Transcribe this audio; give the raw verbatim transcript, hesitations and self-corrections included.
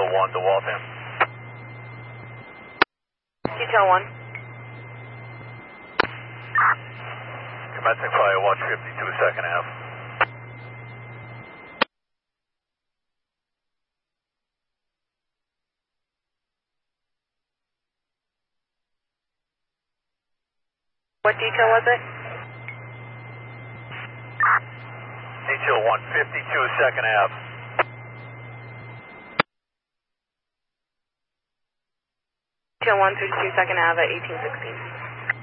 one to Waltham. Detail one. Commencing fire watch fifty-two second half. What detail was it? Detail one, fifty-two second half. Detail one, fifty-two second Ave at eighteen sixteen.